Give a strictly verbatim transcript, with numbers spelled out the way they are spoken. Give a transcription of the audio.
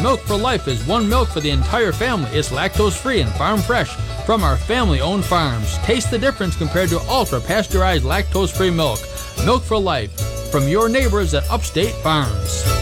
Milk for Life is one milk for the entire family. It's lactose-free and farm fresh from our family-owned farms. Taste the difference compared to ultra-pasteurized lactose-free milk. Milk for Life from your neighbors at Upstate Farms.